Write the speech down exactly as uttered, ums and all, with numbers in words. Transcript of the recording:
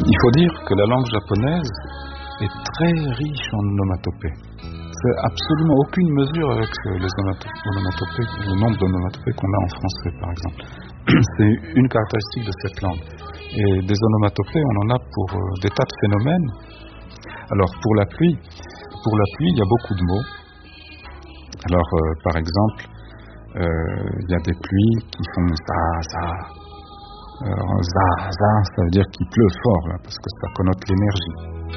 Il faut dire que la langue japonaise est très riche en onomatopées. C'est absolument aucune mesure avec les onomatopées, le nombre d'onomatopées qu'on a en français, par exemple. C'est une caractéristique de cette langue. Et des onomatopées, on en a pour euh, des tas de phénomènes. Alors, pour la pluie, pour la pluie, il y a beaucoup de mots. Alors, euh, par exemple, euh, il y a des pluies qui font ça, ça, euh, ça, ça, ça veut dire qu'il pleut fort, là, parce que ça connote l'énergie.